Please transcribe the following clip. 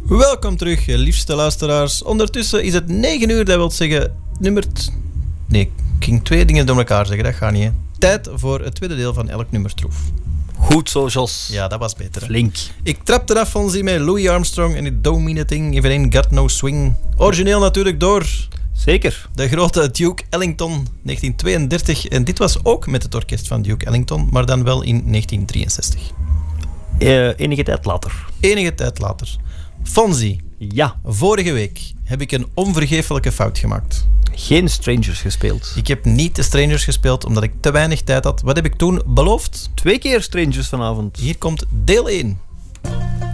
Welkom terug, liefste luisteraars. Ondertussen is het 9 uur, dat wil zeggen Nee, ik ging 2 dingen door elkaar zeggen, dat gaat niet. Hè. Tijd voor het tweede deel van elk nummerstroef. Goed zo, Jos. Ja, dat was beter. Hè? Flink. Ik trapte af van met Louis Armstrong en het Don't Mean a Thing, If It Ain't Got No Swing. Origineel natuurlijk door Zeker. de grote Duke Ellington, 1932. En dit was ook met het orkest van Duke Ellington, maar dan wel in 1963. Enige tijd later. Enige tijd later. Fonzie, Ja. vorige week heb ik een onvergeeflijke fout gemaakt. Geen Strangers gespeeld. Ik heb niet de Strangers gespeeld, omdat ik te weinig tijd had. Wat heb ik toen beloofd? 2 keer Strangers vanavond. Hier komt deel 1.